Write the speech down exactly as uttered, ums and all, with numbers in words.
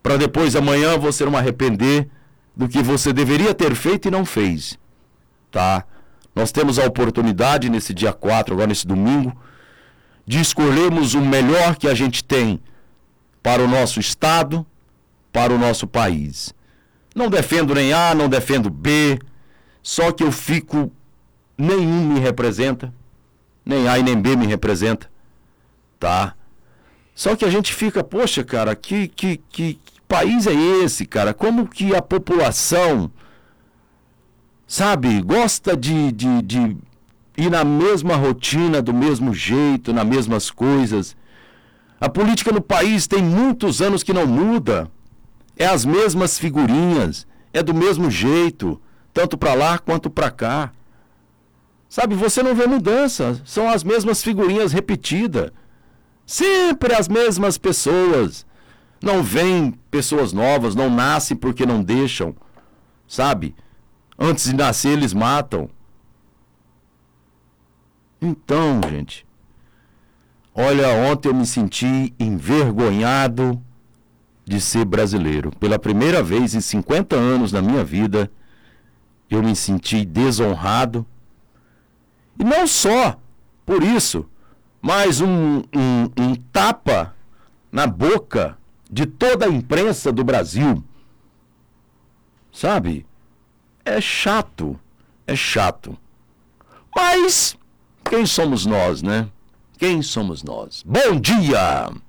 para depois amanhã você não arrepender do que você deveria ter feito e não fez, tá? Nós temos a oportunidade nesse dia quatro, agora nesse domingo, de escolhermos o melhor que a gente tem para o nosso estado, para o nosso país. Não defendo nem A, não defendo B, só que eu fico, nenhum me representa, nem A e nem B me representa, tá? Só que a gente fica, poxa, cara, que, que, que, que país é esse, cara? Como que a população, sabe, gosta de, de, de ir na mesma rotina, do mesmo jeito, nas mesmas coisas? A política no país tem muitos anos que não muda. É as mesmas figurinhas, é do mesmo jeito, tanto para lá quanto para cá. Sabe, você não vê mudança, são as mesmas figurinhas repetidas. Sempre as mesmas pessoas. Não vêm pessoas novas, não nascem porque não deixam, sabe? Antes de nascer eles matam. Então, gente, olha, ontem eu me senti envergonhado de ser brasileiro. Pela primeira vez em cinquenta anos na minha vida, eu me senti desonrado. E não só por isso, mas um, um, um tapa na boca de toda a imprensa do Brasil. Sabe? É chato, é chato. Mas quem somos nós, né? Quem somos nós? Bom dia!